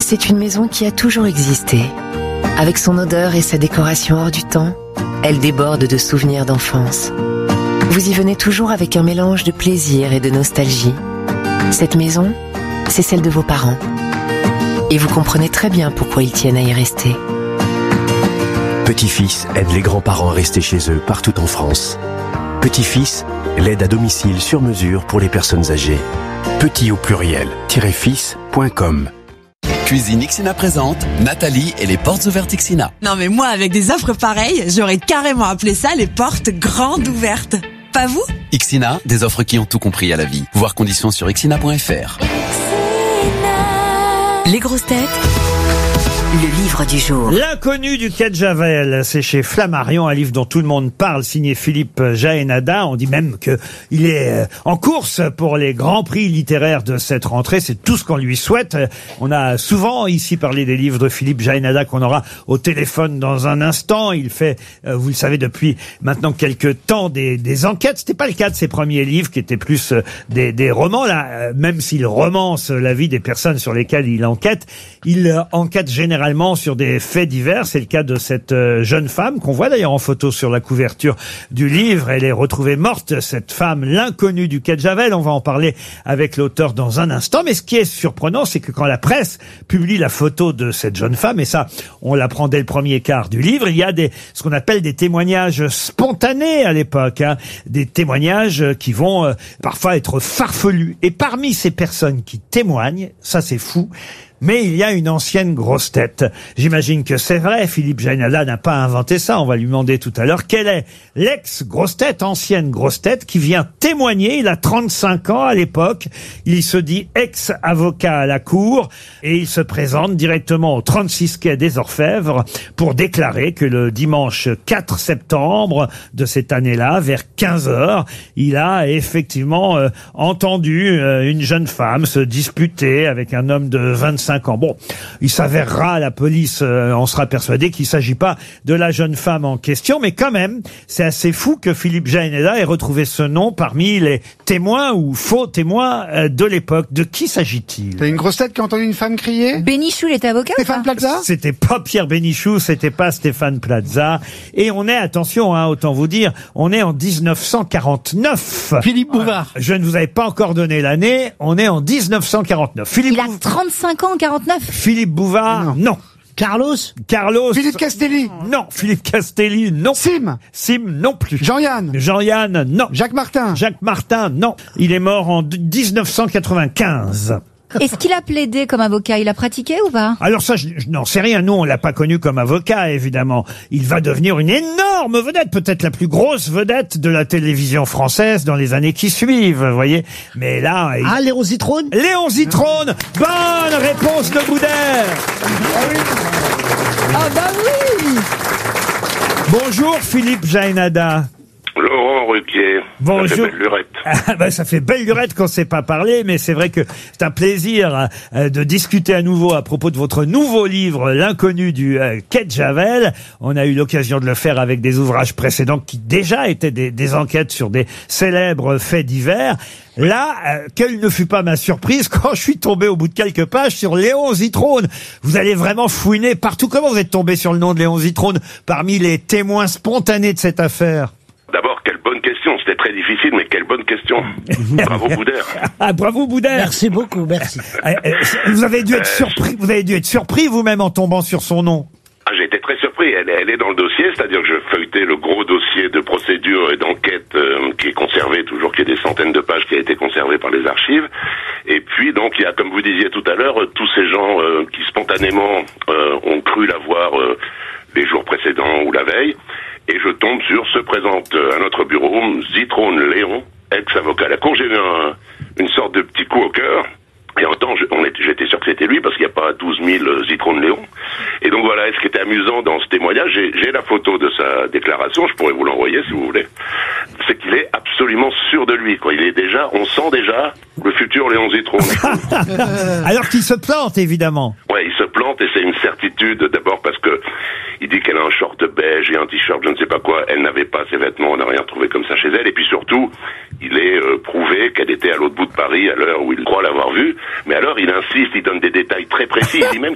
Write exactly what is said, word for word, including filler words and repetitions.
c'est une maison qui a toujours existé. Avec son odeur et sa décoration hors du temps, elle déborde de souvenirs d'enfance. Vous y venez toujours avec un mélange de plaisir et de nostalgie. Cette maison, c'est celle de vos parents. Et vous comprenez très bien pourquoi ils tiennent à y rester. Petit-Fils aide les grands-parents à rester chez eux partout en France. Petit-Fils, l'aide à domicile sur mesure pour les personnes âgées. Petit au pluriel, fils point com. Cuisine Ixina présente Nathalie et les portes ouvertes Ixina. Non mais moi, avec des offres pareilles, j'aurais carrément appelé ça les portes grandes ouvertes. Pas vous ? Ixina, des offres qui ont tout compris à la vie. Voir conditions sur ixina point f r. Les grosses têtes, le livre du jour. L'inconnu du quai de Javel, c'est chez Flammarion, un livre dont tout le monde parle, signé Philippe Jaénada. On dit même que il est en course pour les grands prix littéraires de cette rentrée. C'est tout ce qu'on lui souhaite. On a souvent ici parlé des livres de Philippe Jaénada qu'on aura au téléphone dans un instant. Il fait, vous le savez, depuis maintenant quelques temps des, des enquêtes. C'était pas le cas de ses premiers livres qui étaient plus des, des romans. Là, même s'il romance la vie des personnes sur lesquelles il enquête, il enquête généralement sur des faits divers. C'est le cas de cette jeune femme qu'on voit d'ailleurs en photo sur la couverture du livre. Elle est retrouvée morte, cette femme, l'inconnue du quai de Javel. On va en parler avec l'auteur dans un instant. Mais ce qui est surprenant, c'est que quand la presse publie la photo de cette jeune femme, et ça, on l'apprend dès le premier quart du livre, il y a des, ce qu'on appelle des témoignages spontanés à l'époque, hein, des témoignages qui vont euh, parfois être farfelus. Et parmi ces personnes qui témoignent, ça c'est fou, mais il y a une ancienne grosse tête. J'imagine que c'est vrai, Philippe Jaénada n'a pas inventé ça. On va lui demander tout à l'heure quelle est l'ex-grosse tête, ancienne grosse tête, qui vient témoigner. Il a trente-cinq ans à l'époque. Il se dit ex-avocat à la cour et il se présente directement au trente-six quai des Orfèvres pour déclarer que le dimanche quatre septembre de cette année-là, vers quinze heures, il a effectivement euh, entendu euh, une jeune femme se disputer avec un homme de vingt-cinq ans. Bon, il s'avérera à la police, euh, on sera persuadé qu'il ne s'agit pas de la jeune femme en question, mais quand même, c'est assez fou que Philippe Jaénada ait retrouvé ce nom parmi les témoins ou faux témoins euh, de l'époque. De qui s'agit-il ? T'as une grosse tête qui a entendu une femme crier ? Bénichou, il était avocat ? Stéphane Plaza ? C'était pas Pierre Bénichou, c'était pas Stéphane Plaza. Et on est, attention, hein, autant vous dire, on est en dix-neuf cent quarante-neuf. Philippe Bouvard. Je ne vous avais pas encore donné l'année, on est en dix-neuf cent quarante-neuf. Philippe Il a Bou- trente-cinq ans en quarante-neuf. Philippe Bouvard, non. Non. Carlos Carlos Philippe Castelli. Non. Philippe Castelli, non. Sim. Sim, non plus. Jean-Yann. Jean-Yann, non. Jacques Martin. Jacques Martin, non. Il est mort en dix-neuf cent quatre-vingt-quinze. Est-ce qu'il a plaidé comme avocat ? Il a pratiqué ou pas ? Alors ça, je, je n'en sais rien. Nous, on l'a pas connu comme avocat, évidemment. Il va devenir une énorme vedette, peut-être la plus grosse vedette de la télévision française dans les années qui suivent, vous voyez. Mais là... Il... Ah, Léon Zitrone ? Léon Zitrone. Bonne réponse de Boudère. Ah bah oui. Bonjour, Philippe Jaénada. Laurent Ruquier. Bonjour. Ça fait belle lurette. Ah ben, ça fait belle lurette qu'on ne s'est pas parlé, mais c'est vrai que c'est un plaisir euh, de discuter à nouveau à propos de votre nouveau livre, L'inconnu du euh, quai de Javel. On a eu l'occasion de le faire avec des ouvrages précédents qui déjà étaient des, des enquêtes sur des célèbres faits divers. Là, euh, quelle ne fut pas ma surprise quand je suis tombé au bout de quelques pages sur Léon Zitrone. Vous allez vraiment fouiner partout. Comment vous êtes tombé sur le nom de Léon Zitrone parmi les témoins spontanés de cette affaire ? D'abord, quelle bonne question. C'était très difficile, mais quelle bonne question. Bravo, Boudère. Ah, bravo, Boudère. Merci beaucoup, merci. Euh, euh, Vous avez dû être surpris, vous avez dû être surpris vous-même en tombant sur son nom. Ah, j'ai été très surpris. Elle, elle est dans le dossier, c'est-à-dire que je feuilletais le gros dossier de procédure et d'enquête euh, qui est conservé, toujours qu'il y a des centaines de pages qui a été conservé par les archives. Et puis, donc, il y a, comme vous disiez tout à l'heure, euh, tous ces gens euh, qui spontanément euh, ont cru l'avoir euh, les jours précédents ou la veille. Et je tombe sur, se présente à notre bureau, Zitrone Léon, ex-avocat à la cour. J'ai eu un, une sorte de petit coup au cœur. Et en temps, je, on était, j'étais sûr que c'était lui, parce qu'il n'y a pas douze mille Zitrone Léon. Et donc voilà, et ce qui était amusant dans ce témoignage, j'ai, j'ai la photo de sa déclaration, je pourrais vous l'envoyer si vous voulez, c'est qu'il est absolument sûr de lui, quoi. Il est déjà, on sent déjà le futur Léon Zitrone. Alors qu'il se plante, évidemment. Ouais, il se plante, et c'est une certitude, d'abord parce que il dit qu'elle a un short beige et un t-shirt, je ne sais pas quoi. Elle n'avait pas ses vêtements, on n'a rien trouvé comme ça chez elle. Et puis surtout, il est euh, prouvé qu'elle était à l'autre bout de Paris à l'heure où il croit l'avoir vue. Mais alors, il insiste, il donne des détails très précis. Il dit même